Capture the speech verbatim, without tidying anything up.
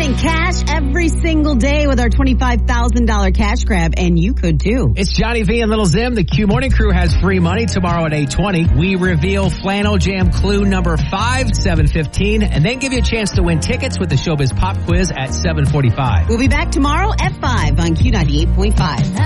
winning cash every single day with our twenty-five thousand dollars cash grab, and you could too. It's Johnny V and Little Zim. The Q Morning Crew has free money tomorrow at eight twenty. We reveal Flannel Jam clue number five, seven fifteen, and then give you a chance to win tickets with the Showbiz Pop Quiz at seven forty-five. We'll be back tomorrow at five on Q ninety-eight point five.